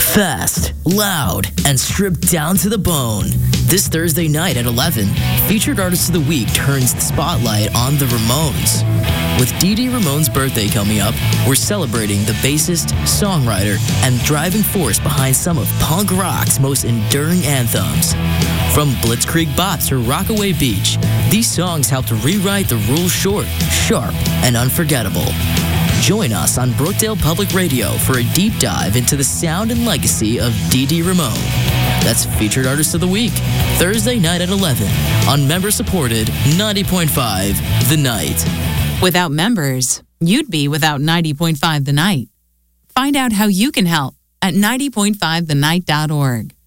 Fast, loud, and stripped down to the bone. This Thursday night at 11, Featured Artist of the Week turns the spotlight on the Ramones. With Dee Dee Ramone's birthday coming up, we're celebrating the bassist, songwriter, and driving force behind some of punk rock's most enduring anthems. From Blitzkrieg Bop to Rockaway Beach, these songs help to rewrite the rules short, sharp, and unforgettable. Join us on Brookdale Public Radio for a deep dive into the sound and legacy of Dee Dee Ramone. That's Featured Artist of the Week, Thursday night at 11 on member-supported 90.5 The Night. Without members, you'd be without 90.5 The Night. Find out how you can help at 90.5thenight.org.